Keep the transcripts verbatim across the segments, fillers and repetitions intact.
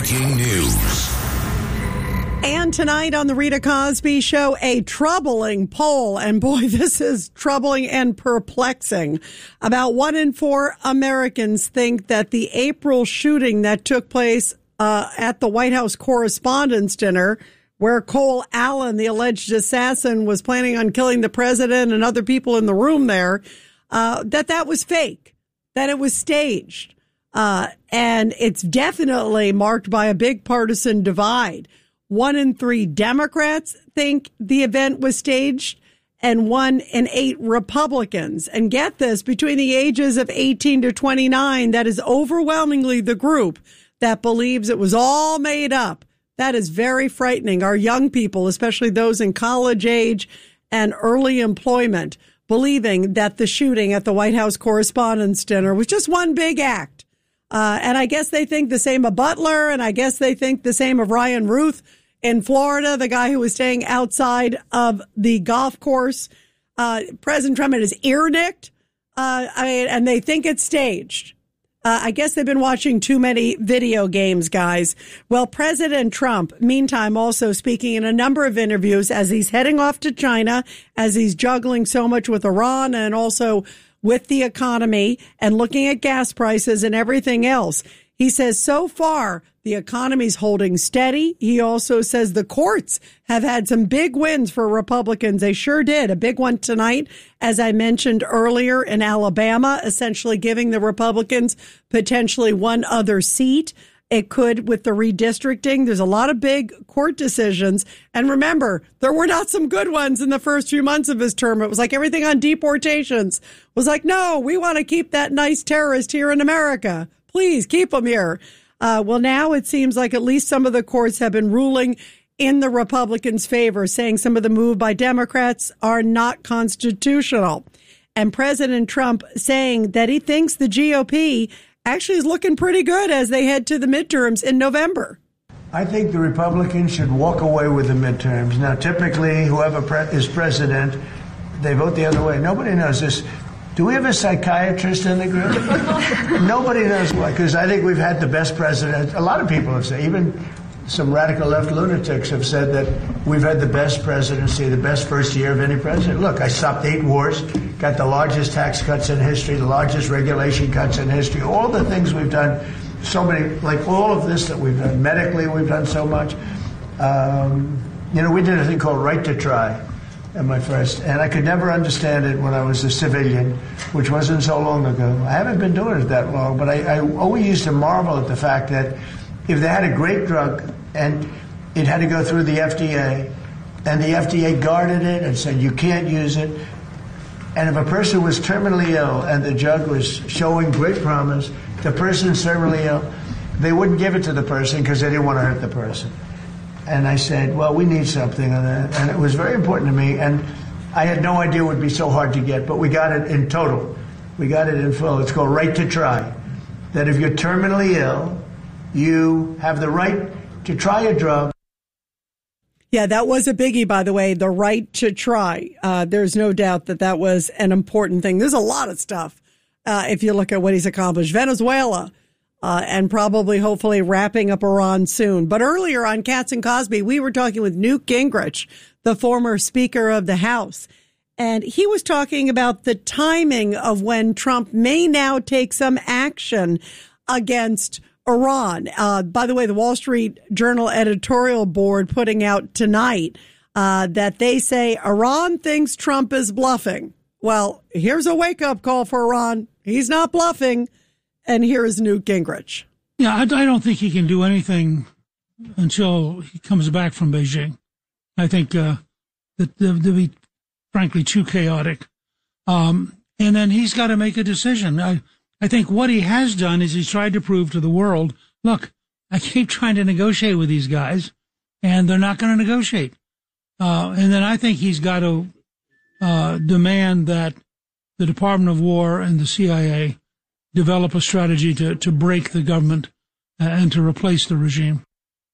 Breaking news. And tonight on the Rita Cosby Show, a troubling poll, and boy, this is troubling and perplexing. About one in four Americans think that the April shooting that took place uh, at the White House Correspondents' Dinner, where Cole Allen, the alleged assassin, was planning on killing the president and other people in the room there, uh, that that was fake, that it was staged. Uh, and it's definitely marked by a big partisan divide. One in three Democrats think the event was staged, and one in eight Republicans. And get this, between the ages of eighteen to twenty-nine, that is overwhelmingly the group that believes it was all made up. That is very frightening. Our young people, especially those in college age and early employment, believing that the shooting at the White House Correspondents' Dinner was just one big act. Uh, and I guess they think the same of Butler, and I guess they think the same of Ryan Ruth in Florida, the guy who was staying outside of the golf course. Uh, President Trump had his ear nicked, uh, I mean, and they think it's staged. Uh, I guess they've been watching too many video games, guys. Well, President Trump, meantime, also speaking in a number of interviews as he's heading off to China, as he's juggling so much with Iran and also with the economy and looking at gas prices and everything else. He says so far the economy's holding steady. He also says the courts have had some big wins for Republicans. They sure did. A big one tonight, as I mentioned earlier, in Alabama, essentially giving the Republicans potentially one other seat. It could with the redistricting. There's a lot of big court decisions. And remember, there were not some good ones in the first few months of his term. It was like everything on deportations was like, no, we want to keep that nice terrorist here in America. Please keep him here. Uh, well, now it seems like at least some of the courts have been ruling in the Republicans' favor, saying some of the move by Democrats are not constitutional. And President Trump saying that he thinks the G O P actually is looking pretty good as they head to the midterms in November. I think the Republicans should walk away with the midterms. Now, typically, whoever pre- is president, they vote the other way. Nobody knows this. Do we have a psychiatrist in the group? Nobody knows why, because I think we've had the best president. A lot of people have said, even some radical left lunatics have said that we've had the best presidency, the best first year of any president. Look, I stopped eight wars, got the largest tax cuts in history, the largest regulation cuts in history, all the things we've done, so many, like all of this that we've done. Medically, we've done so much. Um, you know, we did a thing called Right to Try. At my first, and I could never understand it when I was a civilian, which wasn't so long ago. I haven't been doing it that long, but I, I always used to marvel at the fact that if they had a great drug and it had to go through the F D A, and the F D A guarded it and said you can't use it, and if a person was terminally ill and the drug was showing great promise, the person's terminally ill, they wouldn't give it to the person because they didn't want to hurt the person. And I said, well, we need something on that. And it was very important to me. And I had no idea it would be so hard to get, but we got it in total. We got it in full. It's called Right to Try. That if you're terminally ill, you have the right to try a drug. Yeah, that was a biggie, by the way, the right to try. Uh, there's no doubt that that was an important thing. There's a lot of stuff uh, if you look at what he's accomplished. Venezuela. Uh, and probably, hopefully, wrapping up Iran soon. But earlier on Katz and Cosby, we were talking with Newt Gingrich, the former Speaker of the House. And he was talking about the timing of when Trump may now take some action against Iran. Uh, by the way, the Wall Street Journal editorial board putting out tonight uh, that they say Iran thinks Trump is bluffing. Well, here's a wake-up call for Iran. He's not bluffing. And here is Newt Gingrich. Yeah, I, I don't think he can do anything until he comes back from Beijing. I think uh, that they'll be, frankly, too chaotic. Um, and then he's got to make a decision. I, I think what he has done is he's tried to prove to the world, look, I keep trying to negotiate with these guys, and they're not going to negotiate. Uh, and then I think he's got to uh, demand that the Department of War and the C I A develop a strategy to, to break the government and to replace the regime.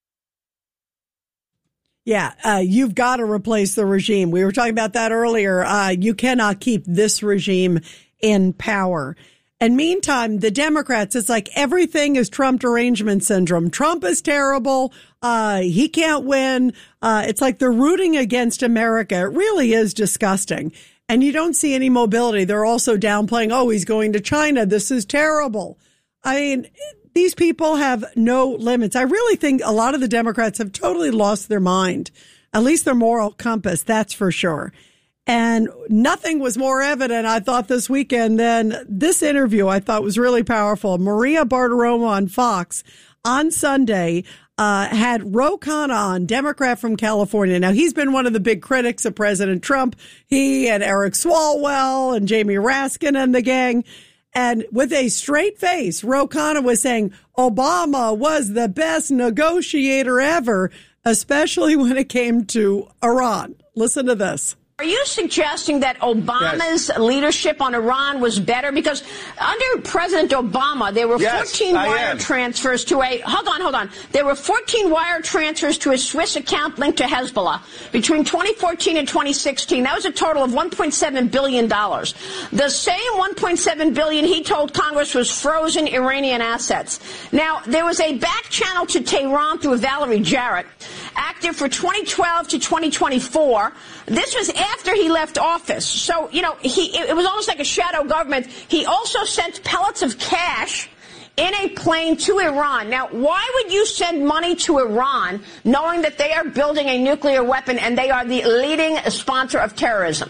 Yeah, uh, you've got to replace the regime. We were talking about that earlier. Uh, you cannot keep this regime in power. And meantime, the Democrats, it's like everything is Trump derangement syndrome. Trump is terrible. Uh, he can't win. Uh, it's like they're rooting against America. It really is disgusting. And you don't see any mobility. They're also downplaying, oh, he's going to China. This is terrible. I mean, these people have no limits. I really think a lot of the Democrats have totally lost their mind, at least their moral compass, that's for sure. And nothing was more evident, I thought, this weekend than this interview. I thought was really powerful. Maria Bartiromo on Fox on Sunday uh, had Ro Khanna on, Democrat from California. Now, he's been one of the big critics of President Trump. He and Eric Swalwell and Jamie Raskin and the gang. And with a straight face, Ro Khanna was saying Obama was the best negotiator ever, especially when it came to Iran. Listen to this. Are you suggesting that Obama's yes. leadership on Iran was better? Because under President Obama, there were yes, fourteen wire transfers to a, hold on, hold on. There were fourteen wire transfers to a Swiss account linked to Hezbollah between twenty fourteen and twenty sixteen. That was a total of one point seven billion dollars. The same one point seven billion dollars he told Congress was frozen Iranian assets. Now, there was a back channel to Tehran through Valerie Jarrett, active for twenty twelve to twenty twenty-four. This was after he left office. So, you know, he it was almost like a shadow government. He also sent pellets of cash in a plane to Iran. Now, why would you send money to Iran knowing that they are building a nuclear weapon and they are the leading sponsor of terrorism?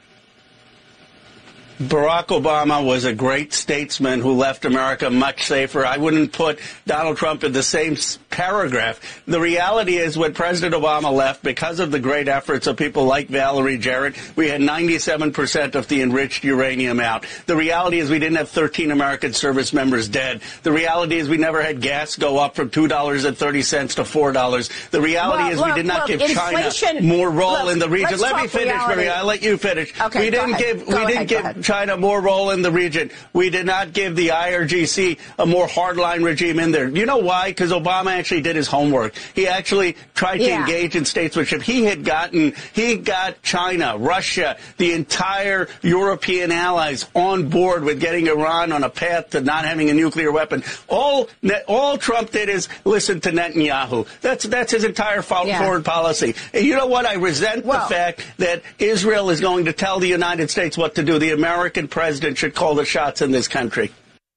Barack Obama was a great statesman who left America much safer. I wouldn't put Donald Trump in the same paragraph. The reality is when President Obama left, because of the great efforts of people like Valerie Jarrett, we had ninety-seven percent of the enriched uranium out. The reality is we didn't have thirteen American service members dead. The reality is we never had gas go up from two dollars and thirty cents to four dollars. The reality well, is look, we did not look, give China more role look, in the region. Let me finish, reality. Maria. I'll let you finish. Okay, we didn't ahead. give, go we ahead, didn't give China more role in the region. We did not give the I R G C a more hardline regime in there. You know why? Because Obama actually did his homework. He actually tried yeah. to engage in statesmanship. He had gotten, he got China, Russia, the entire European allies on board with getting Iran on a path to not having a nuclear weapon. All, all Trump did is listen to Netanyahu. That's, that's his entire foreign yeah. policy. And you know what? I resent well, the fact that Israel is going to tell the United States what to do. The American president should call the shots in this country.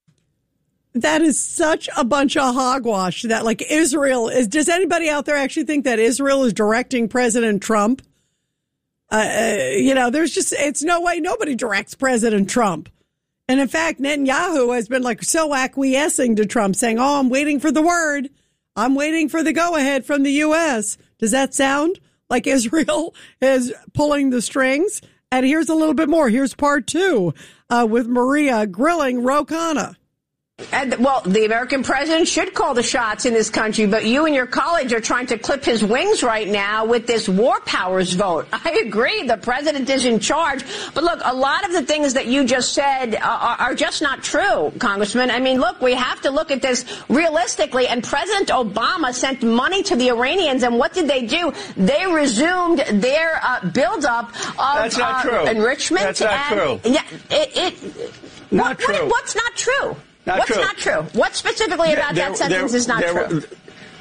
That is such a bunch of hogwash that, like, Israel is. Does anybody out there actually think that Israel is directing President Trump? Uh, uh, you know, there's just, it's no way nobody directs President Trump. And in fact, Netanyahu has been like so acquiescing to Trump, saying, oh, I'm waiting for the word. I'm waiting for the go ahead from the U S. Does that sound like Israel is pulling the strings? And here's a little bit more. Here's part two uh, with Maria grilling Ro Khanna. And, well, the American president should call the shots in this country, but you and your colleagues are trying to clip his wings right now with this war powers vote. I agree. The president is in charge. But look, a lot of the things that you just said are, are just not true, Congressman. I mean, look, we have to look at this realistically. And President Obama sent money to the Iranians. And what did they do? They resumed their uh, buildup of That's not uh, true. enrichment. That's not and, true. Yeah, it, it, not what, true. What, what's not true? Not What's true. not true? What specifically about there, that sentence there, is not there, true?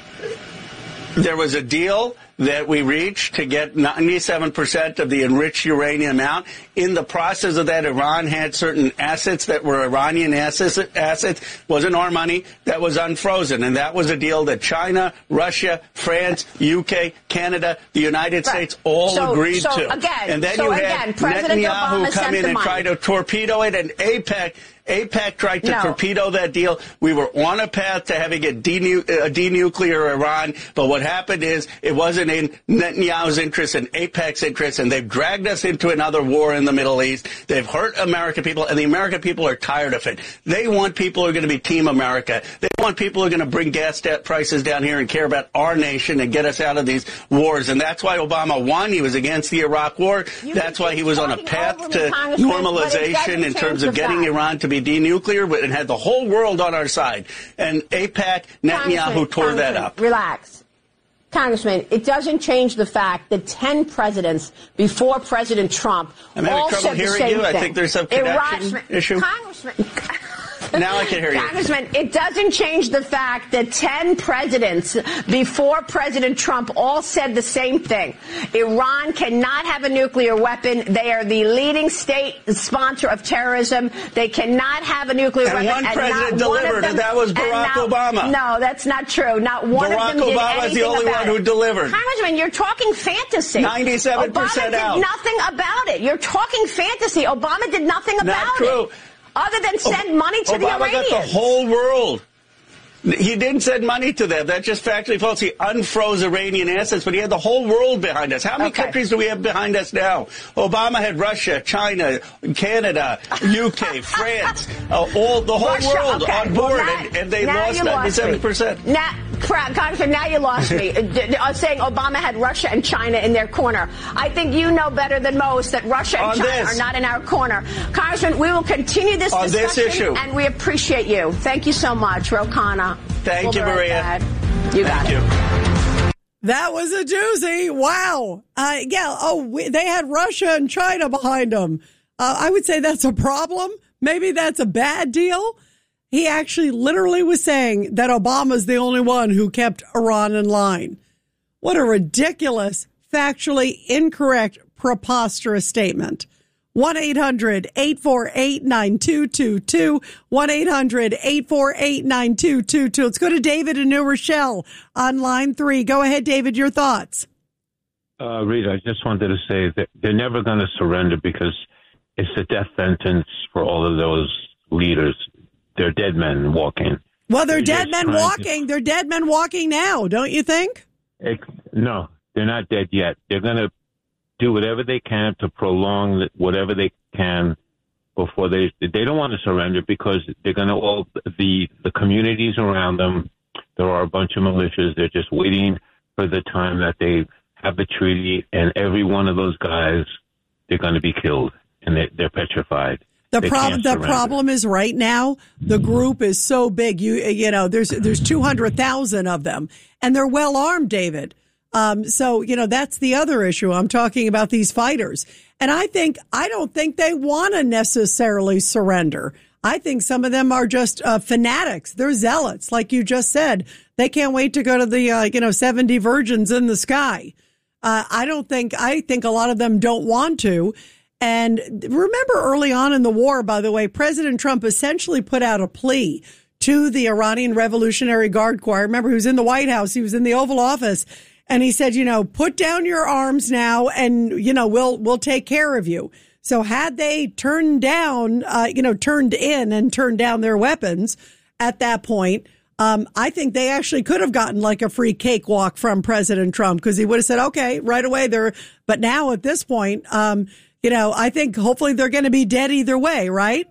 There was a deal that we reached to get ninety-seven percent of the enriched uranium out. In the process of that, Iran had certain assets that were Iranian assets, assets, wasn't our money, that was unfrozen. And that was a deal that China, Russia, France, U K, Canada, the United right. States all so, agreed so to. Again, and then so you again, had President Netanyahu Obama come in and money. try to torpedo it, and AIPAC AIPAC tried to no. torpedo that deal. We were on a path to having a, denu- a denuclear Iran, but what happened is it wasn't in Netanyahu's interest and AIPAC's interest, and they've dragged us into another war in the Middle East. They've hurt American people, and the American people are tired of it. They want people who are going to be Team America. They want people who are going to bring gas prices down here and care about our nation and get us out of these wars, and that's why Obama won. He was against the Iraq War. You that's why he was on a path to normalization in terms of getting fact. Iran to be denuclear, but it had the whole world on our side. And AIPAC, Netanyahu tore that up. Relax. Congressman, it doesn't change the fact that ten presidents before President Trump I'm having all trouble said the hearing same you. thing. I think there's some connection Iran, issue. Congressman. Now I can hear you. Congressman, it doesn't change the fact that ten presidents before President Trump all said the same thing. Iran cannot have a nuclear weapon. They are the leading state sponsor of terrorism. They cannot have a nuclear and weapon. One and president delivered, and, them, and that was Barack now, Obama. No, that's not true. Not one Barack of them did Obama is anything the only about one who it. delivered. Congressman, you're talking fantasy. ninety-seven percent Obama out. did nothing about it. You're talking fantasy. Obama did nothing about Not true. it. Other than send money to Obama the Iranians. got the whole world. He didn't send money to them. That's just factually false. He unfroze Iranian assets, but he had the whole world behind us. How many okay. countries do we have behind us now? Obama had Russia, China, Canada, U K, France, uh, all the whole Russia, world okay. on board, well, now, and, and they now lost ninety-seven percent. Now, Congressman, now you lost me. uh, saying Obama had Russia and China in their corner. I think you know better than most that Russia and on China this. are not in our corner. Congressman, we will continue this on discussion, this issue. and we appreciate you. Thank you so much, Ro Khanna. Thank we'll you, Maria. Right you got Thank it. you. That was a doozy. Wow. Uh, yeah. Oh, we, they had Russia and China behind them. Uh, I would say that's a problem. Maybe that's a bad deal. He actually literally was saying that Obama's the only one who kept Iran in line. What a ridiculous, factually incorrect, preposterous statement. one eight hundred eight four eight nine two two two. one eight hundred eight four eight nine two two two. Let's go to David in New Rochelle on line three. Go ahead, David, your thoughts. Uh, Rita, I just wanted to say that they're never going to surrender because it's a death sentence for all of those leaders. They're dead men walking. Well, they're, they're dead men walking. To... They're dead men walking now, don't you think? It, no, they're not dead yet. They're going to do whatever they can to prolong whatever they can before they they don't want to surrender because they're going to all the the communities around them. There are a bunch of militias. They're just waiting for the time that they have the treaty, and every one of those guys, they're going to be killed, and they, they're petrified. The problem, the problem is right now, the group is so big. You, you know, there's, there's two hundred thousand of them and they're well armed, David. Um, so, you know, that's the other issue. I'm talking about these fighters. And I think, I don't think they want to necessarily surrender. I think some of them are just uh, fanatics. They're zealots. Like you just said, they can't wait to go to the, uh, you know, seventy virgins in the sky. Uh, I don't think, I think a lot of them don't want to. And remember early on in the war, by the way, President Trump essentially put out a plea to the Iranian Revolutionary Guard Corps. I remember he was in the White House. He was in the Oval Office. And he said, you know, put down your arms now and, you know, we'll we'll take care of you. So had they turned down, uh, you know, turned in and turned down their weapons at that point, um, I think they actually could have gotten like a free cakewalk from President Trump because he would have said, OK, right away there. But now at this point, um, you know, I think hopefully they're going to be dead either way. Right.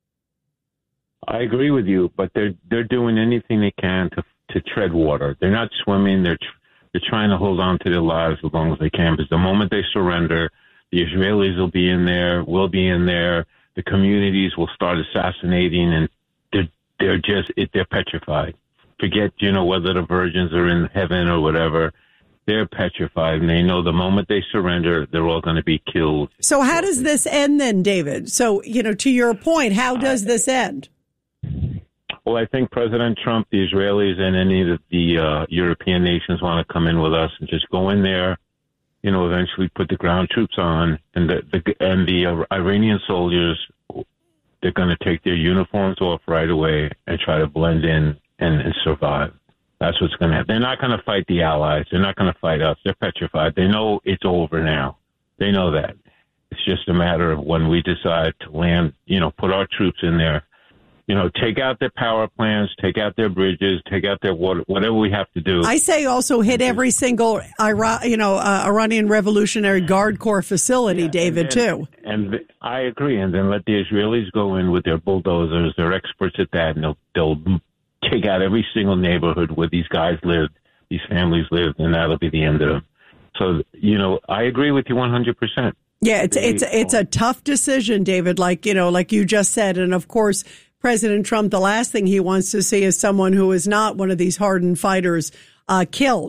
I agree with you, but they're they're doing anything they can to to tread water. They're not swimming. They're they're trying to hold on to their lives as long as they can. Because the moment they surrender, the Israelis will be in there. We'll be in there. The communities will start assassinating, and they're they're just they're petrified. Forget you know whether the virgins are in heaven or whatever. They're petrified, and they know the moment they surrender, they're all going to be killed. So how does this end then, David? So, you know, to your point, how does this end? Well, I think President Trump, the Israelis, and any of the uh, European nations want to come in with us and just go in there, you know, eventually put the ground troops on, and the, the and the uh, Iranian soldiers, they're going to take their uniforms off right away and try to blend in and, and survive. That's what's going to happen. They're not going to fight the allies. They're not going to fight us. They're petrified. They know it's over now. They know that. It's just a matter of when we decide to land, you know, put our troops in there, you know, take out their power plants, take out their bridges, take out their water, whatever we have to do. I say also hit every single Iran, you know, uh, Iranian Revolutionary Guard Corps facility, yeah, David, and then, too. And I agree. And then let the Israelis go in with their bulldozers. They're experts at that, and they'll, they'll take out every single neighborhood where these guys lived, these families lived, and that'll be the end of them. So, you know, I agree with you one hundred percent. Yeah, it's it's it's a tough decision, David, like, you know, like you just said. And of course, President Trump, the last thing he wants to see is someone who is not one of these hardened fighters uh, killed.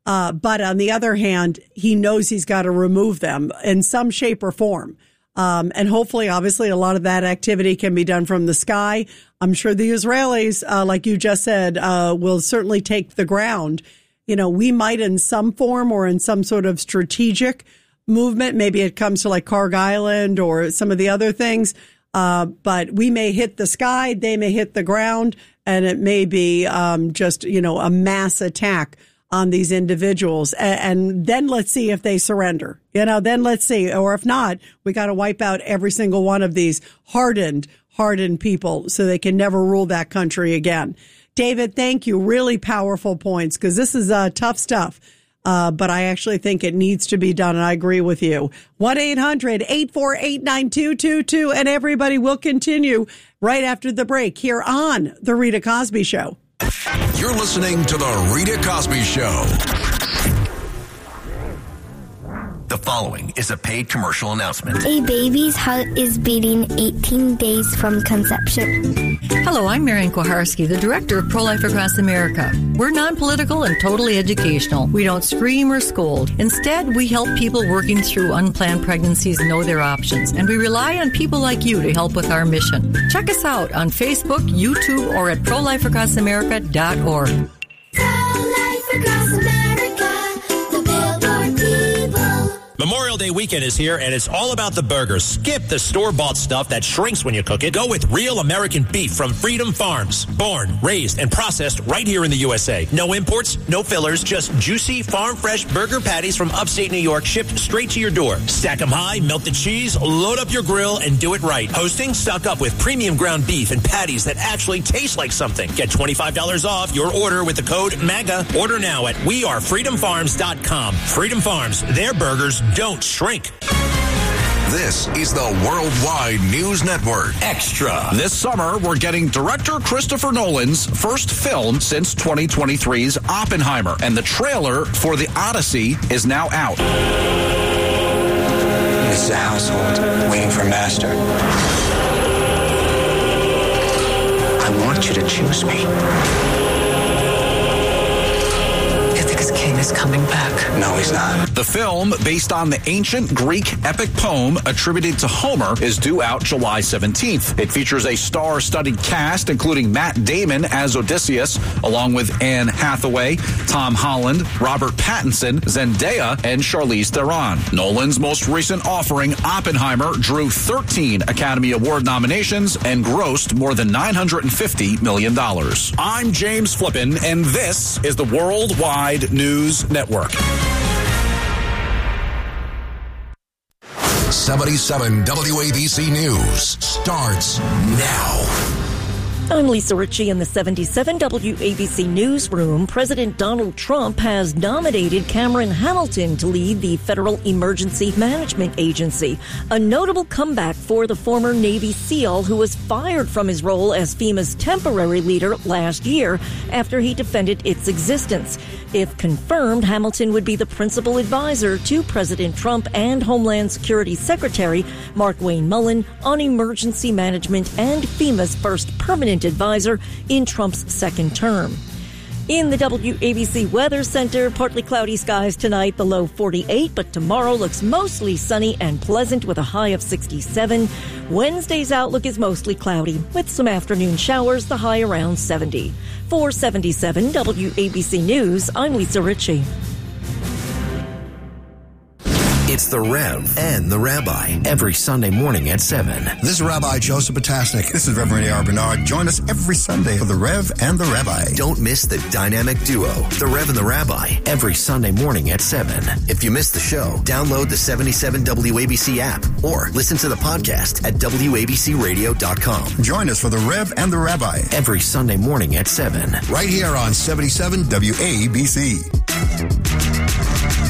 Uh, but on the other hand, he knows he's got to remove them in some shape or form. Um, and hopefully, obviously, a lot of that activity can be done from the sky. I'm sure the Israelis, uh, like you just said, uh, will certainly take the ground. You know, we might in some form or in some sort of strategic movement. Maybe it comes to like Karg Island or some of the other things. Uh, but we may hit the sky, they may hit the ground, and it may be um, just, you know, a mass attack on these individuals. And, and then let's see if they surrender. You know, then let's see. Or if not, we got to wipe out every single one of these hardened, hardened people so they can never rule that country again. David, thank you. Really powerful points, because this is uh, tough stuff. Uh, but I actually think it needs to be done, and I agree with you. one eight hundred eight four eight nine two two two, and everybody will continue right after the break here on The Rita Cosby Show. You're listening to The Rita Cosby Show. The following is a paid commercial announcement. A baby's heart is beating eighteen days from conception. Hello, I'm Marian Koharski, the director of Pro-Life Across America. We're non-political and totally educational. We don't scream or scold. Instead, we help people working through unplanned pregnancies know their options, and we rely on people like you to help with our mission. Check us out on Facebook, YouTube, or at pro life across america dot org. Pro-Life Across America, the Billboard people. Memorial Day weekend is here, and it's all about the burgers. Skip the store-bought stuff that shrinks when you cook it. Go with real American beef from Freedom Farms. Born, raised, and processed right here in the U S A. No imports, no fillers, just juicy, farm-fresh burger patties from upstate New York shipped straight to your door. Stack them high, melt the cheese, load up your grill, and do it right. Hosting, stock up with premium ground beef and patties that actually taste like something. Get twenty-five dollars off your order with the code MAGA. Order now at we are freedom farms dot com. Freedom Farms, their burgers don't shrink. This is the Worldwide News Network. Extra. This summer, we're getting director Christopher Nolan's first film since twenty twenty-three's Oppenheimer, and the trailer for The Odyssey is now out. This is a household waiting for master. I want you to choose me. King is coming back. No, he's not. The film, based on the ancient Greek epic poem attributed to Homer, is due out July seventeenth. It features a star-studded cast, including Matt Damon as Odysseus, along with Anne Hathaway, Tom Holland, Robert Pattinson, Zendaya, and Charlize Theron. Nolan's most recent offering, Oppenheimer, drew thirteen Academy Award nominations and grossed more than nine hundred fifty million dollars. I'm James Flippin, and this is the Worldwide News Network. seventy-seven W A B C News starts now. I'm Lisa Ritchie in the seventy-seven W A B C Newsroom. President Donald Trump has nominated Cameron Hamilton to lead the Federal Emergency Management Agency, a notable comeback for the former Navy SEAL who was fired from his role as FEMA's temporary leader last year after he defended its existence. If confirmed, Hamilton would be the principal advisor to President Trump and Homeland Security Secretary Mark Wayne Mullen on emergency management and FEMA's first permanent advisor in Trump's second term. In the W A B C Weather Center, partly cloudy skies tonight, the low forty-eight, but tomorrow looks mostly sunny and pleasant with a high of sixty-seven. Wednesday's outlook is mostly cloudy with some afternoon showers, the high around seventy. For seventy-seven W A B C News, I'm Lisa Ritchie. It's the Rev and the Rabbi every Sunday morning at seven. This is Rabbi Joseph Potasnik. This is Reverend A R Bernard. Join us every Sunday for the Rev and the Rabbi. Don't miss the dynamic duo, the Rev and the Rabbi, every Sunday morning at seven. If you missed the show, download the seventy-seven W A B C app or listen to the podcast at W A B C radio dot com. Join us for the Rev and the Rabbi every Sunday morning at seven. Right here on seventy-seven W A B C. The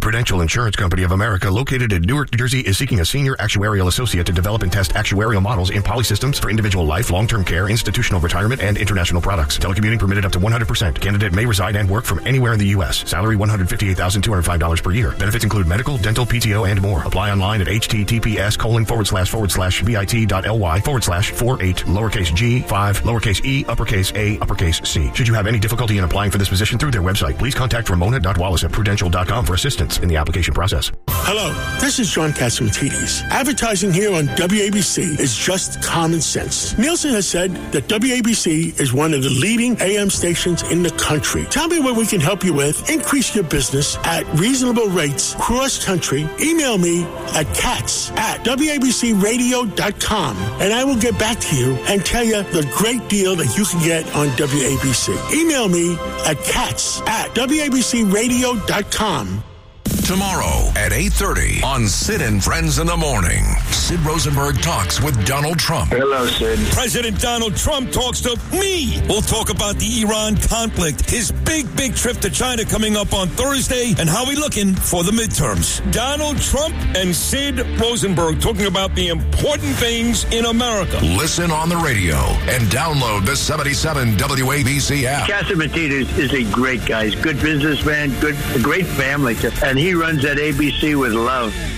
Prudential Insurance Company of America, located in Newark, New Jersey, is seeking a senior actuarial associate to develop and test actuarial models in polysystems for individual life, long-term care, institutional retirement, and international products. Telecommuting permitted up to one hundred percent. Candidate may reside and work from anywhere in the U S. Salary one hundred fifty-eight thousand two hundred five dollars per year. Benefits include medical, dental, P T O, and more. Apply online at https colon forward slash forward slash bit.ly forward slash four eight lowercase g five lowercase e uppercase a uppercase c. Should you have any difficulty in applying for this position through their website, please contact Ramona dot Wallace at prudential dot com for assistance in the application process. Hello, this is John Catsimatidis. Advertising here on W A B C is just common sense. Nielsen has said that W A B C is one of the leading A M stations in the country. Tell me what we can help you with. Increase your business at reasonable rates cross-country. Email me at cats at W A B C radio dot com, and I will get back to you and tell you the great deal that you can get on W A B C. Email me at cats at W A B C radio dot com. Tomorrow at eight thirty on Sid and Friends in the Morning, Sid Rosenberg talks with Donald Trump. Hello, Sid. President Donald Trump talks to me. We'll talk about the Iran conflict, his big, big trip to China coming up on Thursday, and how we looking for the midterms. Donald Trump and Sid Rosenberg talking about the important things in America. Listen on the radio and download the seventy-seven W A B C app. Catsimatidis is a great guy. He's a good businessman, good, a great family, and he runs that A B C with love.